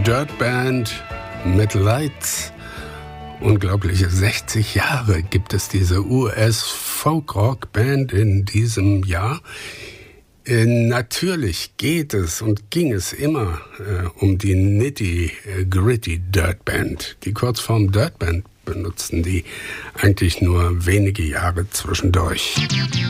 Dirt Band mit Lights. Unglaubliche 60 Jahre gibt es diese US-Folk-Rock-Band in diesem Jahr. Natürlich geht es und ging es immer um die Nitty-Gritty Dirt Band. Die Kurzform Dirt Band benutzten die eigentlich nur wenige Jahre zwischendurch.